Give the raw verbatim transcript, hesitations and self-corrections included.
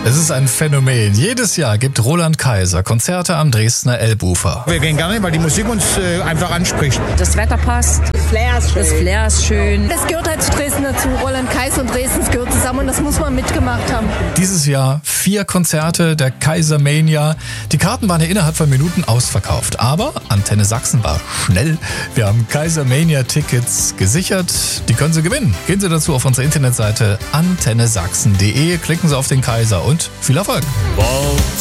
Es ist ein Phänomen. Jedes Jahr gibt Roland Kaiser Konzerte am Dresdner Elbufer. Wir gehen gerne, weil die Musik uns äh, einfach anspricht. Das Wetter passt. Das Flair ist schön. Das Flair ist schön. Das gehört halt zu Dresden dazu. Roland Kaiser und Dresden gehört zusammen und das muss man mitgemacht haben. Dieses Jahr vier Konzerte der Kaiser Mania. Die Karten waren ja innerhalb von Minuten ausverkauft. Aber Antenne Sachsen war schnell. Wir haben Kaiser Mania Tickets gesichert. Die können Sie gewinnen. Gehen Sie dazu auf unsere Internetseite antenne sachsen punkt de. Klicken Sie auf den Kaiser und viel Erfolg. Wow.